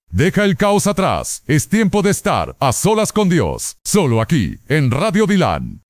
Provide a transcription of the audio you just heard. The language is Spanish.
Deja el caos atrás. Es tiempo de estar a solas con Dios. Solo aquí, en Radio Vilán.